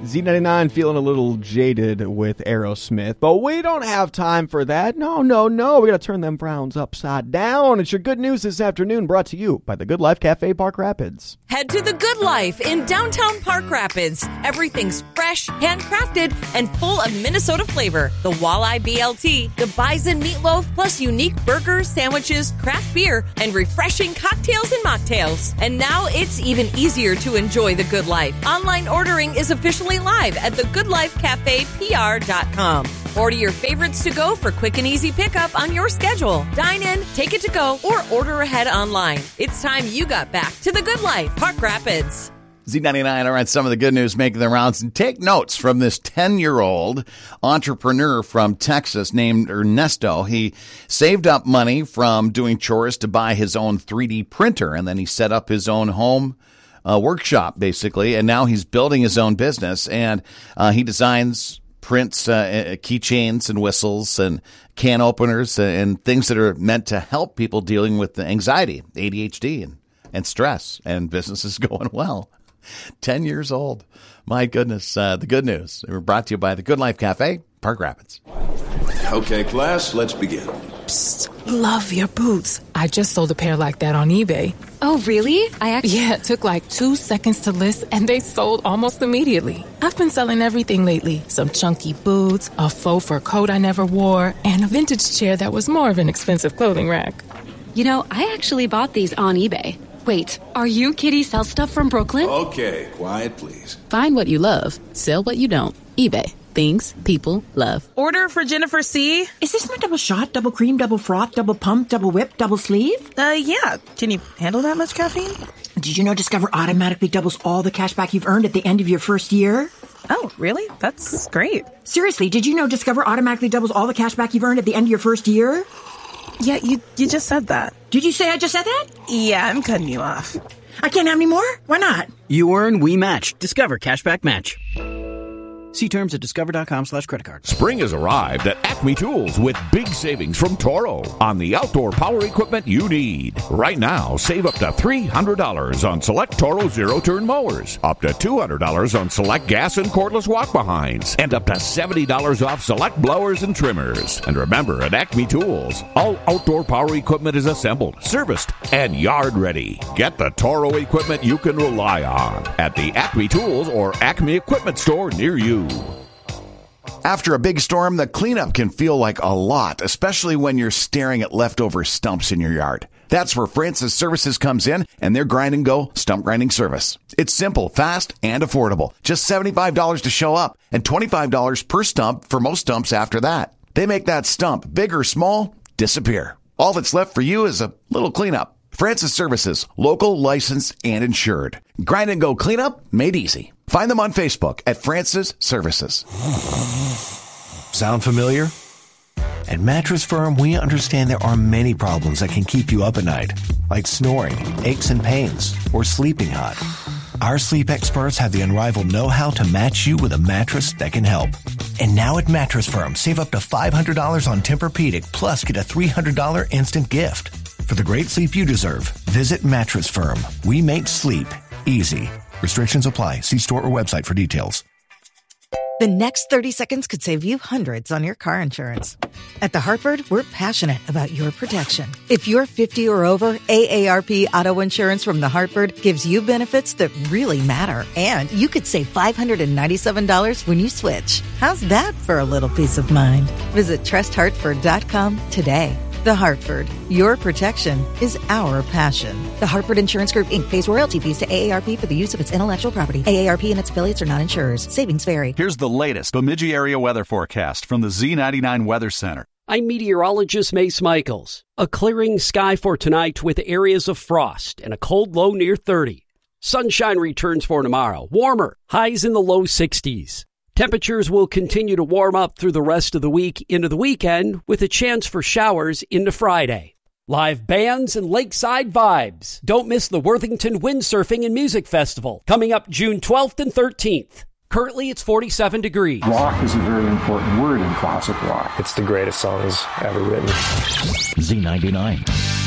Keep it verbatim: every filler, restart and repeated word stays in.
Z ninety-nine feeling a little jaded with Aerosmith, but we don't have time for that. No, no, no. We got to turn them frowns upside down. It's your good news this afternoon, brought to you by the Good Life Cafe, Park Rapids. Head to the Good Life in downtown Park Rapids. Everything's fresh, handcrafted, and full of Minnesota flavor. The Walleye B L T, the Bison Meatloaf, plus unique burgers, sandwiches, craft beer, and refreshing cocktails and mocktails. And now it's even easier to enjoy the Good Life. Online ordering is officially live at the good life cafe p r dot com. Order your favorites to go for quick and easy pickup on your schedule. Dine in, take it to go, or order ahead online. It's time you got back to the Good Life, Park Rapids. Z ninety-nine, all right, some of the good news making the rounds. And take notes from this ten-year-old entrepreneur from Texas named Ernesto. He saved up money from doing chores to buy his own three D printer, and then he set up his own home uh, workshop, basically, and now he's building his own business, and uh, he designs, prints uh, keychains and whistles and can openers and things that are meant to help people dealing with anxiety, A D H D, and, and stress, and business is going well. ten years old. My goodness. Uh, the good news. We're brought to you by the Good Life Cafe, Park Rapids. Okay, class, let's begin. Psst, love your boots. I just sold a pair like that on eBay. Oh, really? I actually... Yeah, it took like two seconds to list, and they sold almost immediately. I've been selling everything lately. Some chunky boots, a faux fur coat I never wore, and a vintage chair that was more of an expensive clothing rack. You know, I actually bought these on eBay. Wait, are you Kitty Sell Stuff from Brooklyn? Okay, quiet, please. Find what you love. Sell what you don't. eBay. Things people love. Order for Jennifer C. Is this my double shot, double cream, double froth, double pump, double whip, double sleeve? Uh, yeah. Can you handle that much caffeine? Did you know Discover automatically doubles all the cash back you've earned at the end of your first year? Oh, really? That's great. Seriously, did you know Discover automatically doubles all the cash back you've earned at the end of your first year? Yeah, you you just said that. Did you say I just said that? Yeah, I'm cutting you off. I can't have any more? Why not? You earn, we match. Discover Cashback Match. See terms at discover.com slash credit card. Spring has arrived at Acme Tools with big savings from Toro on the outdoor power equipment you need. Right now, save up to three hundred dollars on select Toro zero-turn mowers, up to two hundred dollars on select gas and cordless walk-behinds, and up to seventy dollars off select blowers and trimmers. And remember, at Acme Tools, all outdoor power equipment is assembled, serviced, and yard-ready. Get the Toro equipment you can rely on at the Acme Tools or Acme Equipment store near you. After a big storm, the cleanup can feel like a lot, especially when you're staring at leftover stumps in your yard. That's where Francis Services comes in and their grind and go stump grinding service. It's simple, fast, and affordable. Just seventy-five dollars to show up and twenty-five dollars per stump for most stumps after that. They make that stump, big or small, disappear. All that's left for you is a little cleanup. Francis Services, local, licensed, and insured. Grind and go cleanup made easy. Find them on Facebook at Francis Services. Sound familiar? At Mattress Firm, we understand there are many problems that can keep you up at night, like snoring, aches and pains, or sleeping hot. Our sleep experts have the unrivaled know-how to match you with a mattress that can help. And now at Mattress Firm, save up to five hundred dollars on Tempur-Pedic, plus get a three hundred dollars instant gift. For the great sleep you deserve, visit Mattress Firm. We make sleep easy. Restrictions apply. See store or website for details. The next thirty seconds could save you hundreds on your car insurance. At The Hartford, we're passionate about your protection. If you're fifty or over, A A R P Auto Insurance from The Hartford gives you benefits that really matter. And you could save five hundred ninety-seven dollars when you switch. How's that for a little peace of mind? Visit trust hartford dot com today. The Hartford, your protection is our passion. The Hartford Insurance Group, Incorporated pays royalty fees to A A R P for the use of its intellectual property. A A R P and its affiliates are not insurers. Savings vary. Here's the latest Bemidji area weather forecast from the Z ninety-nine Weather Center. I'm meteorologist Mace Michaels. A clearing sky for tonight with areas of frost and a cold low near thirty. Sunshine returns for tomorrow. Warmer, highs in the low sixties. Temperatures will continue to warm up through the rest of the week into the weekend with a chance for showers into Friday. Live bands and lakeside vibes. Don't miss the Worthington Windsurfing and Music Festival coming up June twelfth and thirteenth. Currently, it's forty-seven degrees. Rock is a very important word in classic rock. It's the greatest songs ever written. Z ninety-nine.